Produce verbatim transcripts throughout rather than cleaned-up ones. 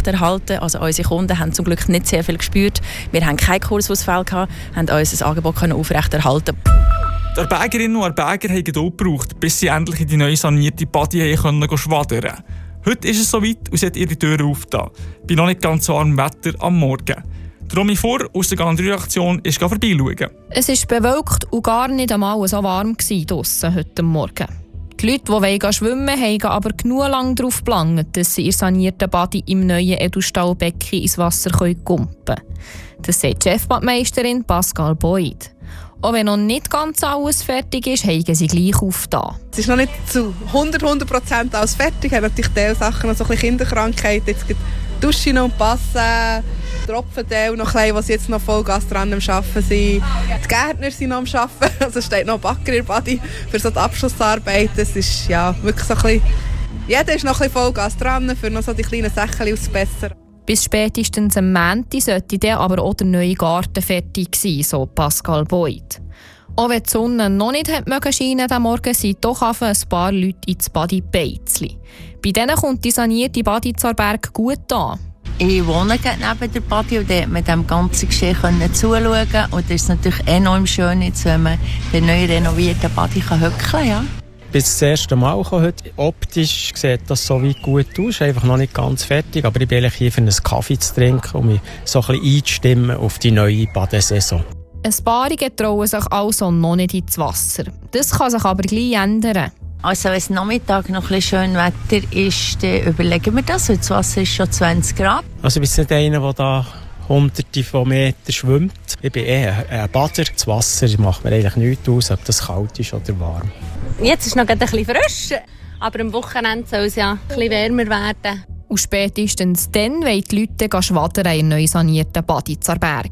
aufrechterhalten. Also unsere Kunden haben zum Glück nicht sehr viel gespürt. Wir haben keinen Kursausfall gehabt, haben unser Angebot aufrechterhalten. Die Bergerinnen und Berger haben Geduld gebraucht, bis sie endlich in die neu sanierte Badi konnten schwadern. Heute ist es soweit und sie hat ihre Türen aufgetan. Bei noch nicht ganz so warmem Wetter am Morgen. Romy Vor aus der Galandrie-Redaktion ist vorbeischauen. Es ist bewölkt und gar nicht einmal so warm draussen heute Morgen. Die Leute, die wollen schwimmen wollen, haben aber genug lang darauf gelangt, dass sie ihr sanierten Badi im neuen Edelstahlbecken ins Wasser kumpen können. Das sagt die Chefbadmeisterin Pascal Boyd. Auch wenn noch nicht ganz alles fertig ist, haben sie gleich aufgetan. Es ist noch nicht zu hundert Prozent alles fertig. Wir haben natürlich Teilsachen, noch so ein bisschen Kinderkrankheiten. Jetzt gibt es Duschen und Passen, Tropfenteil noch klein, was jetzt noch Vollgas dran am Arbeiten sind. Die Gärtner sind noch am Arbeiten. Also steht noch ein Backer in Badi für so die Abschlussarbeit. Es ist ja wirklich so ein bisschen, jeder ist noch ein bisschen Vollgas dran, für noch so die kleinen Sachen auszubessern. Bis spätestens am Montag sollte dann aber auch der neue Garten fertig sein, so Pascal Boyd. Auch wenn die Sonne noch nicht hat scheinen diesen Morgen, sind doch ein paar Leute ins Badi Beizli. Bei denen kommt die sanierte Badi Zarberg gut an. Ich wohne neben der Badi und dort mit dem ganzen Geschehen zuschauen. Und das ist natürlich enorm schön, jetzt, wenn man den neu renovierten Badi höckeln kann. Ja. Bis das erste Mal heute. Optisch sieht das so weit gut aus, einfach noch nicht ganz fertig. Aber ich bin eigentlich hier für einen Kaffee zu trinken, um mich so ein bisschen einzustimmen auf die neue Badesaison. Ein paar trauen sich also noch nicht ins Wasser. Das kann sich aber gleich ändern. Also wenn es Nachmittag noch ein bisschen schön Wetter ist, dann überlegen wir das. Das Wasser ist schon zwanzig Grad. Also ich bin nicht einer, der da hunderte von Metern schwimmt. Ich bin eher ein Bader. Das Wasser macht mir eigentlich nichts aus, ob das kalt ist oder warm. Jetzt ist es noch ein bisschen frisch, aber am Wochenende soll es ja ein bisschen wärmer werden. Und spätestens dann wollen die Leute schwadern in neu sanierten Badi Zarberg.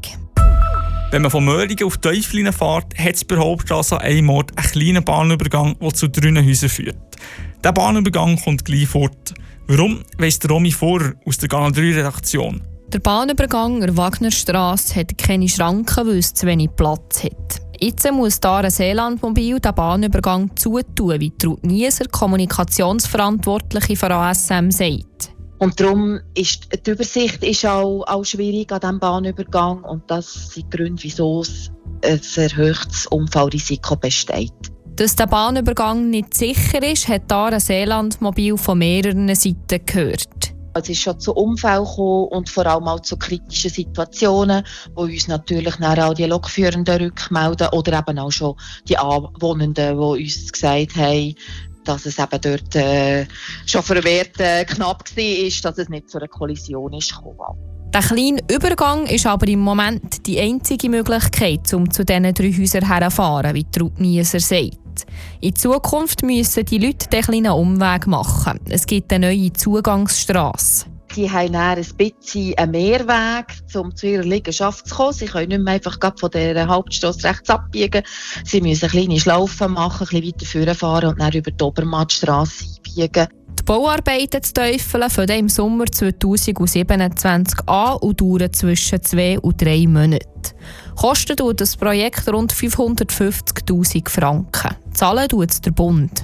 Wenn man von Möhringen auf Teufelinen fährt, hat es bei der Hauptstrasse an einem Ort einen kleinen Bahnübergang, der zu drei Häusern führt. Dieser Bahnübergang kommt gleich fort. Warum, weiss Romy Vor aus der Galandrie-Redaktion. Der Bahnübergang der Wagnerstrasse hat keine Schranken, weil es zu wenig Platz hat. Jetzt muss da ein Seelandmobil den Bahnübergang zutun, wie Ruth Nieser, Kommunikationsverantwortliche von A S M, sagt. Und darum ist die Übersicht ist auch, auch schwierig an diesem Bahnübergang. Und das sind die Gründe, wieso ein erhöhtes Unfallrisiko besteht. Dass der Bahnübergang nicht sicher ist, hat da ein Seelandmobil von mehreren Seiten gehört. Es ist schon zu Unfällen gekommen und vor allem auch zu kritischen Situationen, wo uns natürlich dann auch die Lokführenden rückmelden oder eben auch schon die Anwohnenden, die uns gesagt haben, dass es eben dort äh, schon verwehrt äh, knapp war, dass es nicht zu einer Kollision ist gekommen. Der kleine Übergang ist aber im Moment die einzige Möglichkeit, um zu diesen drei Häusern herzufahren, wie Ruth Nieser sagt. In Zukunft müssen die Leute einen kleinen Umweg machen. Es gibt eine neue Zugangsstrasse. Sie haben dann ein bisschen einen Mehrweg, um zu ihrer Liegenschaft zu kommen. Sie können nicht mehr einfach von dieser Hauptstrasse rechts abbiegen. Sie müssen kleine Schlaufen machen, ein bisschen weiter vorfahren und dann über die Obermattstrasse einbiegen. Die Bauarbeiten zu Teufeln fangen im Sommer zweitausendsiebenundzwanzig an und dauern zwischen zwei und drei Monaten. Kostet das Projekt rund fünfhundertfünfzigtausend Franken. Zahlen tut es der Bund.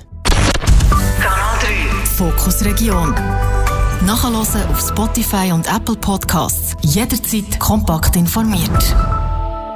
Kanal drei Fokus Region. Nachhören auf Spotify und Apple Podcasts. Jederzeit kompakt informiert.